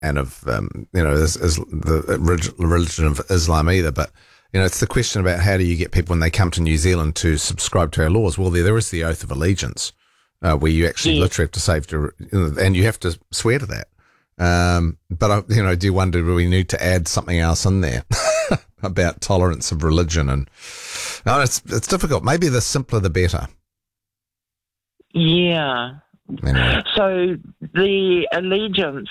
of the religion of Islam either. But it's the question about how do you get people when they come to New Zealand to subscribe to our laws? Well, there is the oath of allegiance, where you actually literally have to and you have to swear to that. But I do wonder, do we need to add something else in there about tolerance of religion? And it's difficult. Maybe the simpler the better. Yeah. Anyway. So the allegiance,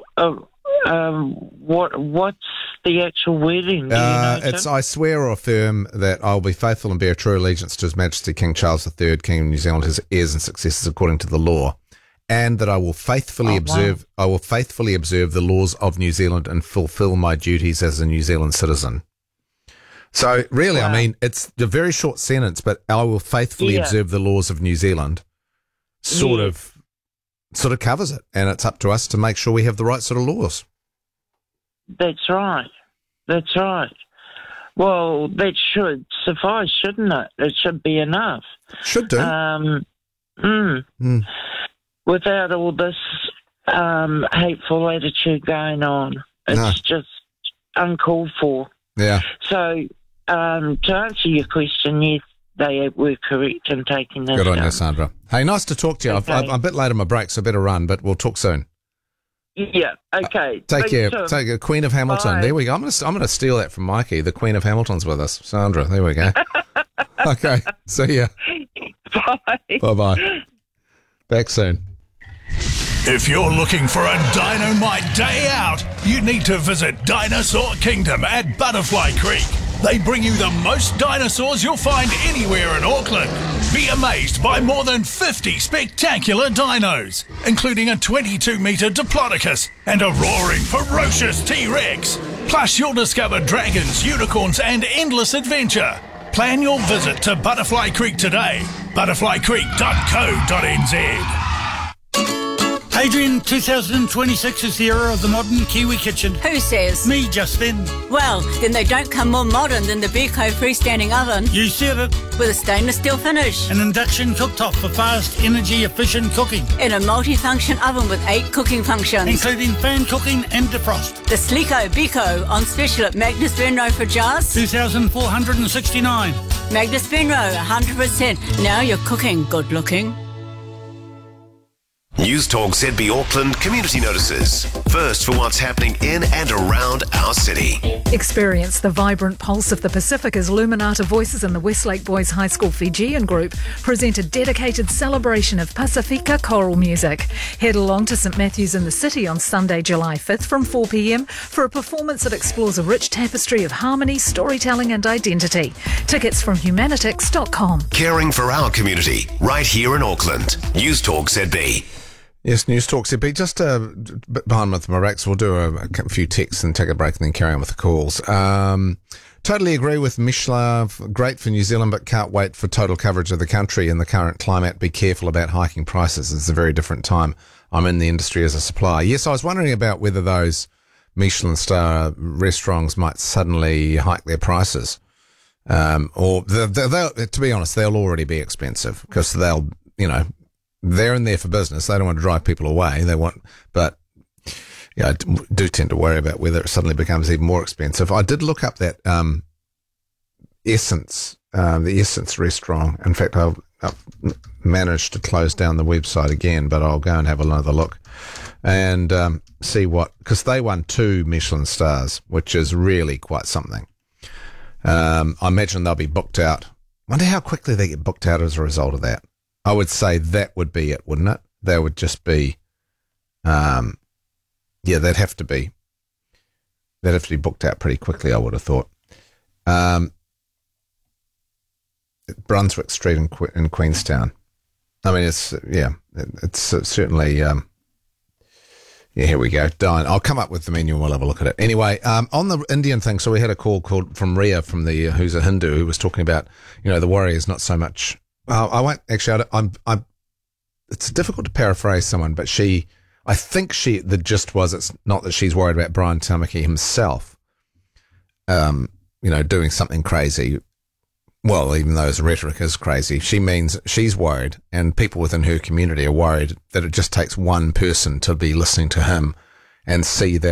what's the actual wording? Do you know, it's I swear or affirm that I will be faithful and bear true allegiance to His Majesty King Charles III, King of New Zealand, his heirs and successors according to the law, and that I will faithfully observe the laws of New Zealand and fulfil my duties as a New Zealand citizen. So really, I mean, it's a very short sentence, but I will faithfully observe the laws of New Zealand. Sort of covers it, and it's up to us to make sure we have the right sort of laws. That's right. Well, that should suffice, shouldn't it? It should be enough. Should do. Without all this hateful attitude going on, it's just uncalled for. Yeah. So, to answer your question, yes, they were correct in taking this. Good on you, Sandra. Hey, nice to talk to you. Okay. I'm a bit late on my break, so I better run, but we'll talk soon. Yeah, okay. Take care. Soon. Take care. Queen of Hamilton. Bye. There we go. I'm gonna steal that from Mikey. The Queen of Hamilton's with us. Sandra, there we go. Okay, see ya. Bye. Bye-bye. Back soon. If you're looking for a dynamite day out, you need to visit Dinosaur Kingdom at Butterfly Creek. They bring you the most dinosaurs you'll find anywhere in Auckland. Be amazed by more than 50 spectacular dinos, including a 22-metre Diplodocus and a roaring, ferocious T-Rex. Plus, you'll discover dragons, unicorns and endless adventure. Plan your visit to Butterfly Creek today. butterflycreek.co.nz. Adrian, 2026 is the era of the modern Kiwi kitchen. Who says? Me, Justin. Well, then they don't come more modern than the Beko freestanding oven You said it. with a stainless steel finish An induction cooktop for fast, energy-efficient cooking, and a multi-function oven with 8 cooking functions. including fan cooking and defrost. The Sleeko Beko on special at Magnus Benro for jars. 2,469. Magnus Benro, 100%. Now you're cooking good looking. News Talk ZB Auckland community notices. First for what's happening in and around our city. Experience the vibrant pulse of the Pacific as Luminata Voices and the Westlake Boys High School Fijian Group present a dedicated celebration of Pasifika choral music. Head along to St Matthews in the City on Sunday, July 5th from 4 p.m. for a performance that explores a rich tapestry of harmony, storytelling and identity. Tickets from humanitix.com. Caring for our community, right here in Auckland. News Talk ZB. Yes, News Talk CP. Just a bit behind with my racks. We'll do a few texts and take a break and then carry on with the calls. Totally agree with Mishla. Great for New Zealand, but can't wait for total coverage of the country in the current climate. Be careful about hiking prices. It's a very different time. I'm in the industry as a supplier. Yes, I was wondering about whether those Michelin star restaurants might suddenly hike their prices. Or they'll, to be honest, they'll already be expensive because they'll, they're in there for business. They don't want to drive people away. But I do tend to worry about whether it suddenly becomes even more expensive. I did look up that Essence, the Essence restaurant. In fact, I've managed to close down the website again, but I'll go and have another look and see because they won 2 Michelin stars, which is really quite something. I imagine they'll be booked out. Wonder how quickly they get booked out as a result of that. I would say that would be it, wouldn't it? They would just be, they'd have to be booked out pretty quickly, I would have thought. Brunswick Street in Queenstown. I mean, it's certainly, here we go. I'll come up with the menu and we'll have a look at it. Anyway, on the Indian thing, so we had a call from Ria who's a Hindu, who was talking about, the Warriors, not so much. I won't actually. It's difficult to paraphrase someone, but the gist was it's not that she's worried about Brian Tamaki himself, doing something crazy. Well, even though his rhetoric is crazy, she means she's worried, and people within her community are worried that it just takes one person to be listening to him and see them